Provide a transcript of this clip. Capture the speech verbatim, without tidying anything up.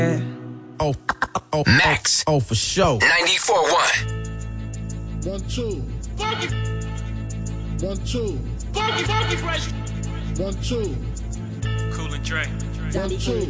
Oh, oh, Max. Oh, for sure. ninety-four point one. One, two. Funky. One, two. Funky, funky fresh. One, two. Cool and Dre. One, two.